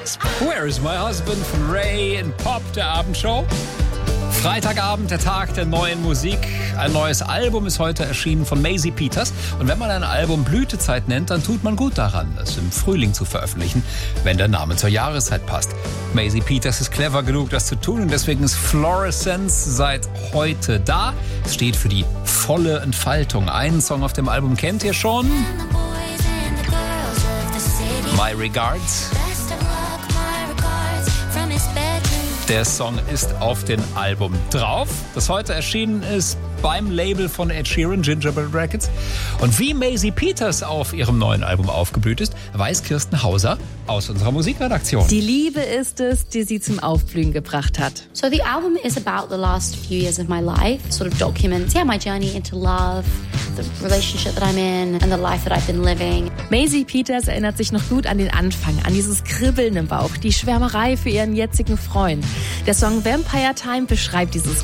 Where is my husband von Ray in Pop, der Abendshow. Freitagabend, der Tag der neuen Musik. Ein neues Album ist heute erschienen von Maisie Peters. Und wenn man ein Album Blütezeit nennt, dann tut man gut daran, es im Frühling zu veröffentlichen, wenn der Name zur Jahreszeit passt. Maisie Peters ist clever genug, das zu tun. Und deswegen ist Fluorescence seit heute da. Es steht für die volle Entfaltung. Einen Song auf dem Album kennt ihr schon. My Regards. Der Song ist auf dem Album drauf, das heute erschienen ist beim Label von Ed Sheeran, Gingerbread Records. Und wie Maisie Peters auf ihrem neuen Album aufgeblüht ist, weiß Kirsten Hauser aus unserer Musikredaktion. Die Liebe ist es, die sie zum Aufblühen gebracht hat. So the album is about the last few years of my life, sort of documents, my journey into love, the relationship that I'm in and the life that I've been living. Maisie Peters erinnert sich noch gut an den Anfang, an dieses Kribbeln im Bauch, die Schwärmerei für ihren jetzigen Freund. Der Song Vampire Time beschreibt dieses